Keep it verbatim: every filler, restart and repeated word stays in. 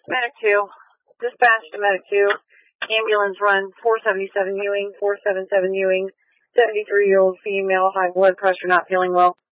Medic two. Dispatch to Medic two. Ambulance run four seventy-seven Ewing, four seventy-seven Ewing. seventy-three-year-old female, high blood pressure, not feeling well.